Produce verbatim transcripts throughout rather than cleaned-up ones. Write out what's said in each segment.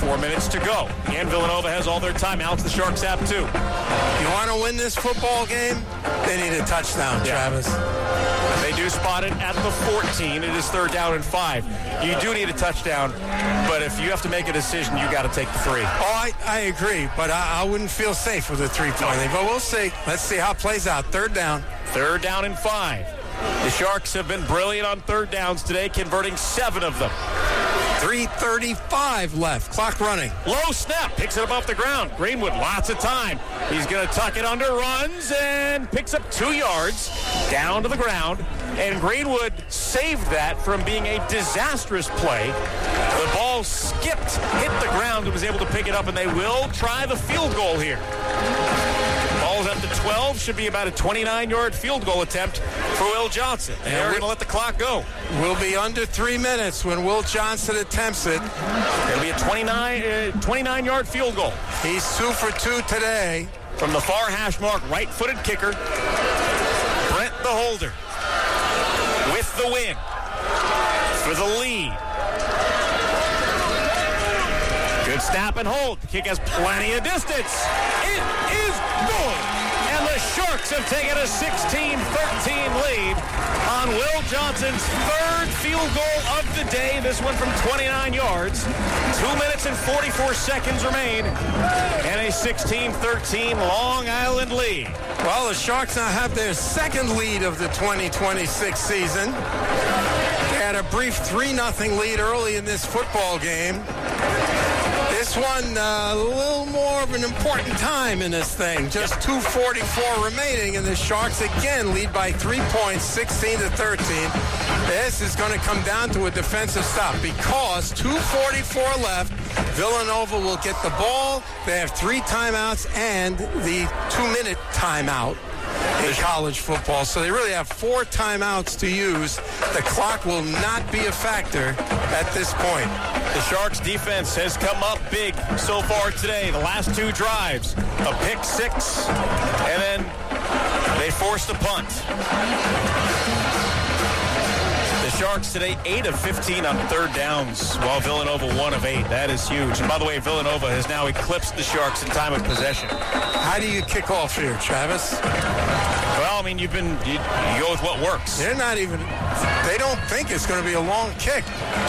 Four minutes to go. And Villanova has all their timeouts. The Sharks have two. You want to win this football game? They need a touchdown, Yeah. Travis. They do spot it at the fourteen. It is third down and five. You do need a touchdown, but if you have to make a decision, you got to take the three. Oh, I, I agree, but I, I wouldn't feel safe with a three-point lead. But we'll see. Let's see how it plays out. Third down. Third down and five. The Sharks have been brilliant on third downs today, converting seven of them. three thirty-five left. Clock running. Low snap, picks it up off the ground. Greenwood, lots of time. He's going to tuck it under, runs, and picks up two yards down to the ground. And Greenwood saved that from being a disastrous play. The ball skipped, hit the ground, and was able to pick it up, and they will try the field goal here. Ball's up to twelve, should be about a twenty-nine-yard field goal attempt for Will Johnson. And they're going to let the clock go. We'll be under three minutes when Will Johnson attempts it. It'll be a twenty-nine, uh, twenty-nine-yard field goal. He's two for two today. From the far hash mark, right-footed kicker, Brent the holder, with the win, for the lead. Good snap and hold. The kick has plenty of distance. It is good. And the Sharks have taken a sixteen thirteen lead on Will Johnson's third field goal of the day. This one from twenty-nine yards. Two minutes and forty-four seconds remain. And a sixteen thirteen Long Island lead. Well, the Sharks now have their second lead of the twenty twenty-six season. They had a brief three nothing lead early in this football game. This one, uh, a little more of an important time in this thing. Just two forty-four remaining, and the Sharks again lead by three points, sixteen to thirteen. This is going to come down to a defensive stop because two forty-four left. Villanova will get the ball. They have three timeouts and the two-minute timeout in college football. So they really have four timeouts to use. The clock will not be a factor at this point. The Sharks defense has come up big so far today. The last two drives, a pick six, and then they forced a punt. The Sharks today, eight of fifteen on third downs, while Villanova one of eight. That is huge. And by the way, Villanova has now eclipsed the Sharks in time of possession. How do you kick off here, Travis? Well, I mean, you've been, you, you go with what works. They're not even, they don't think it's going to be a long kick.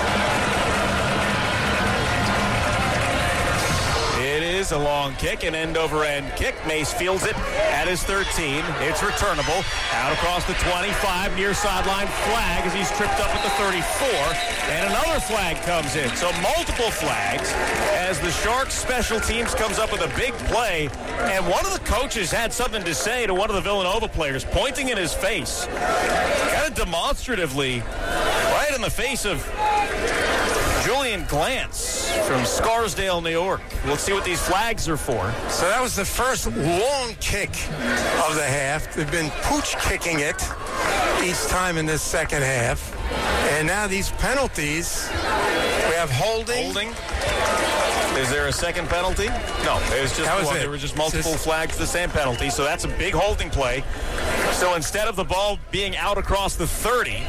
It is a long kick, an end-over-end kick. Mace fields it at his thirteen. It's returnable. Out across the twenty-five, near sideline flag as he's tripped up at the thirty-four. And another flag comes in. So multiple flags as the Sharks special teams comes up with a big play. And one of the coaches had something to say to one of the Villanova players, pointing in his face, kind of demonstratively, right in the face of Julian Glantz from Scarsdale, New York. We'll see what these flags are for. So that was the first long kick of the half. They've been pooch kicking it each time in this second half. And now these penalties, we have holding. Holding. Is there a second penalty? No, there's just That was one. it. There were just multiple Just- flags, the same penalty. So that's a big holding play. So instead of the ball being out across the thirty,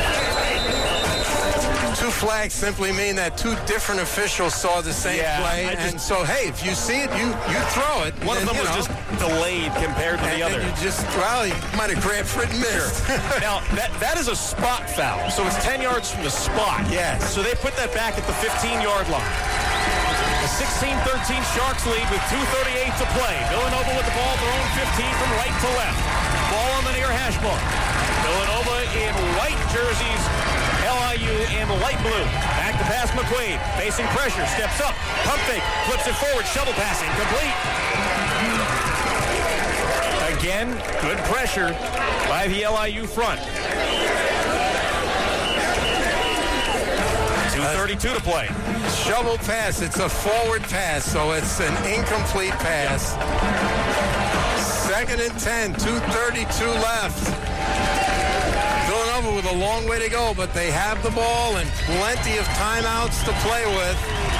Two flags simply mean that two different officials saw the same Yeah, play. I just- And so, hey, if you see it, you, you throw it. one of and, them you was know, just delayed compared to and, the other. and you just, well, you might have grabbed for it and missed. Now, that that is a spot foul, so it's ten yards from the spot. Yes. So they put that back at the fifteen-yard line. A sixteen thirteen Sharks lead with two thirty-eight to play. Villanova with the ball, their own fifteen from right to left. Ball on the near hash mark. Villanova in white jerseys, L I U in light blue. Back to pass McQuaid, facing pressure, steps up, pump fake, flips it forward, shovel passing, complete. Again, good pressure by the L I U front. two thirty-two to play. Shovel pass. It's a forward pass, so it's an incomplete pass. Second and ten, two thirty-two left. Villanova with a long way to go, but they have the ball and plenty of timeouts to play with.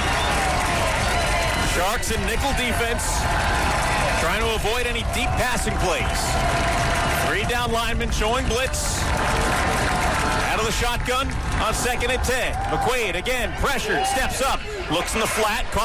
Sharks in nickel defense, trying to avoid any deep passing plays. Three down linemen showing blitz. Out of the shotgun on second and ten. McQuaid again, pressured, steps up, looks in the flat.